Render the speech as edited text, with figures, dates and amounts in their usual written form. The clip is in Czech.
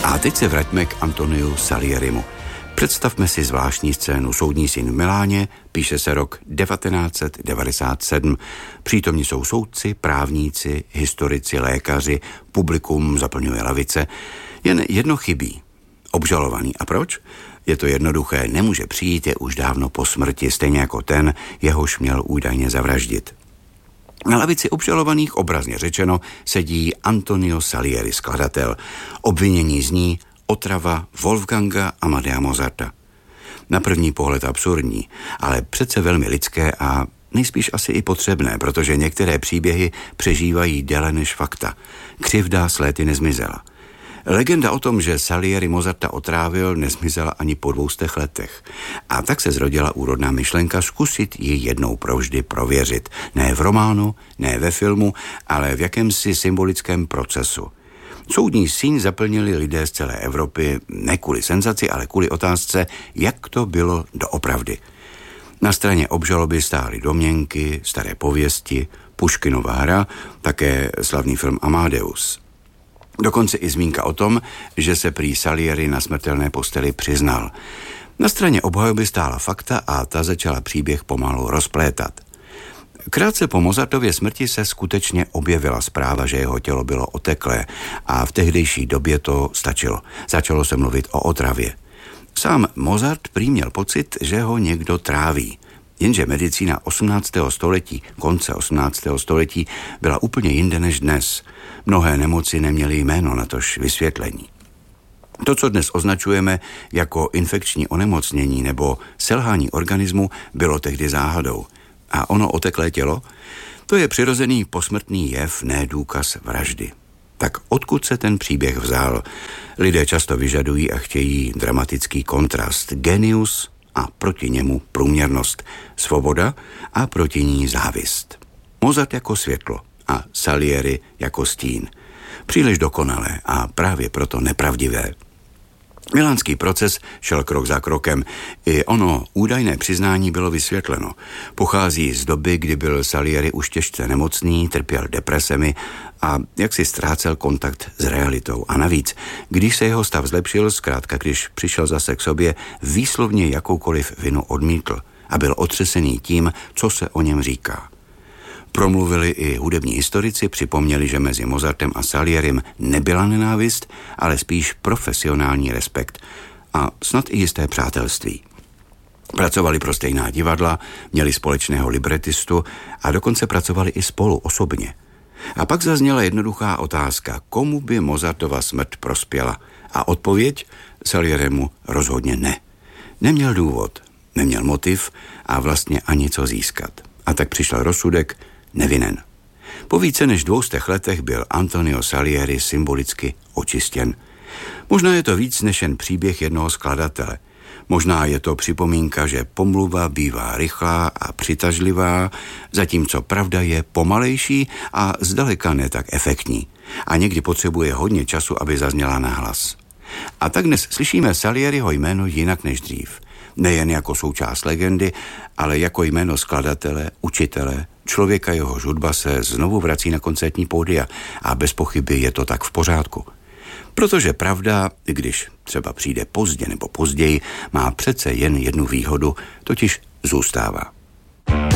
A teď se vraťme k Antoniu Salierimu. Představme si zvláštní scénu. Soudní syn v Miláně, píše se rok 1997. Přítomní jsou soudci, právníci, historici, lékaři, publikum zaplňuje lavice. Jen jedno chybí. Obžalovaný. A proč? Je to jednoduché, nemůže přijít, je už dávno po smrti, stejně jako ten, jehož měl údajně zavraždit. Na lavici obžalovaných, obrazně řečeno, sedí Antonio Salieri, skladatel. Obvinění zní otrava Wolfganga Amadea Mozarta. Na první pohled absurdní, ale přece velmi lidské a nejspíš asi i potřebné, protože některé příběhy přežívají déle než fakta. Křivda s léty nezmizela. Legenda o tom, že Salieri Mozarta otrávil, nezmizela ani po 200 letech. A tak se zrodila úrodná myšlenka zkusit ji jednou provždy prověřit. Ne v románu, ne ve filmu, ale v jakémsi symbolickém procesu. Soudní síň zaplnili lidé z celé Evropy, ne kvůli senzaci, ale kvůli otázce, jak to bylo doopravdy. Na straně obžaloby stály domněnky, staré pověsti, Puškinova hra, také slavný film Amadeus. Dokonce i zmínka o tom, že se prý Salieri na smrtelné posteli přiznal. Na straně obhajoby stála fakta a ta začala příběh pomalu rozplétat. Krátce po Mozartově smrti se skutečně objevila zpráva, že jeho tělo bylo oteklé a v tehdejší době to stačilo. Začalo se mluvit o otravě. Sám Mozart prý měl pocit, že ho někdo tráví. Jenže medicína 18. století, konce 18. století, byla úplně jinde než dnes. Mnohé nemoci neměly jméno, natož vysvětlení. To, co dnes označujeme jako infekční onemocnění nebo selhání organismu, bylo tehdy záhadou. A ono oteklé tělo? To je přirozený posmrtný jev, ne důkaz vraždy. Tak odkud se ten příběh vzal? Lidé často vyžadují a chtějí dramatický kontrast. Genius a proti němu průměrnost. Svoboda a proti ní závist. Mozart jako světlo a Salieri jako stín. Příliš dokonalé a právě proto nepravdivé. Milánský proces šel krok za krokem. I ono údajné přiznání bylo vysvětleno. Pochází z doby, kdy byl Salieri už těžce nemocný, trpěl depresemi a jaksi ztrácel kontakt s realitou. A navíc, když se jeho stav zlepšil, zkrátka když přišel zase k sobě, výslovně jakoukoliv vinu odmítl a byl otřesený tím, co se o něm říká. Promluvili i hudební historici, připomněli, že mezi Mozartem a Salierim nebyla nenávist, ale spíš profesionální respekt a snad i jisté přátelství. Pracovali pro stejná divadla, měli společného libretistu a dokonce pracovali i spolu osobně. A pak zazněla jednoduchá otázka, komu by Mozartova smrt prospěla? A odpověď? Salierimu rozhodně ne. Neměl důvod, neměl motiv a vlastně ani co získat. A tak přišel rozsudek, nevinen. Po více než 200 letech byl Antonio Salieri symbolicky očištěn. Možná je to víc než jen příběh jednoho skladatele. Možná je to připomínka, že pomluva bývá rychlá a přitažlivá, zatímco pravda je pomalejší a zdaleka ne tak efektní. A někdy potřebuje hodně času, aby zazněla nahlas. A tak dnes slyšíme Salieriho jméno jinak než dřív. Nejen jako součást legendy, ale jako jméno skladatele, učitele, člověka, jehož hudba se znovu vrací na koncertní pódia a bez pochyby je to tak v pořádku. Protože pravda, když třeba přijde pozdě nebo později, má přece jen jednu výhodu, totiž zůstává.